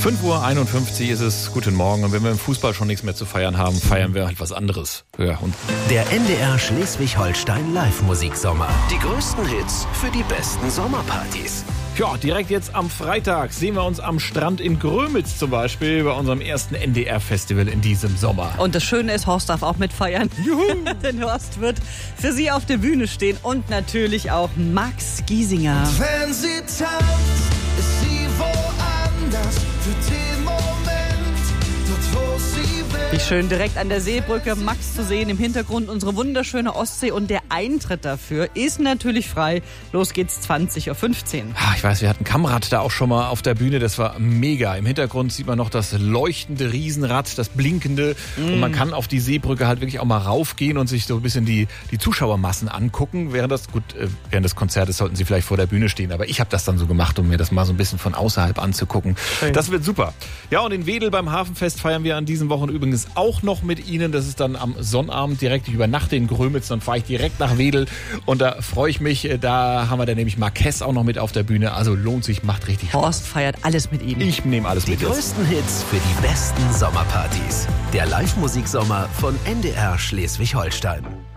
5:51 Uhr ist es. Guten Morgen. Und wenn wir im Fußball schon nichts mehr zu feiern haben, feiern wir halt was anderes. Ja, und Der NDR Schleswig-Holstein Live-Musiksommer. Die größten Hits für die besten Sommerpartys. ja, direkt jetzt am Freitag sehen wir uns am Strand in Grömitz zum Beispiel bei unserem ersten NDR-Festival in diesem Sommer. Und das Schöne ist, Horst darf auch mitfeiern. Juhu. Denn Horst wird für Sie auf der Bühne stehen und natürlich auch Max Giesinger. Wenn sie tanzt, ist sie woanders für den Moment, dort wo sie will. Wie schön, direkt an der Seebrücke Max zu sehen, im Hintergrund unsere wunderschöne Ostsee und der Eintritt dafür ist natürlich frei. Los geht's 20:15 Uhr. Ich weiß, wir hatten Kammrad da auch schon mal auf der Bühne, das war mega. Im Hintergrund sieht man noch das leuchtende Riesenrad, das blinkende und man kann auf die Seebrücke halt wirklich auch mal raufgehen und sich so ein bisschen die Zuschauermassen angucken. Während des Konzertes sollten Sie vielleicht vor der Bühne stehen, aber ich habe das dann so gemacht, um mir das mal so ein bisschen von außerhalb anzugucken. Schön. Das wird super. Ja, und in Wedel beim Hafenfest feiern wir an diesen Wochen übrigens auch noch mit Ihnen. Das ist dann am Sonnabend direkt. Ich übernachte in Grömitz, dann fahre ich direkt nach Wedel und da freue ich mich. Da haben wir dann nämlich Marquez auch noch mit auf der Bühne. Also lohnt sich, macht richtig Spaß. Horst feiert alles mit Ihnen. Ich nehme alles Die mit jetzt. größten Hits für die besten Sommerpartys. Der Live-Musiksommer von NDR Schleswig-Holstein.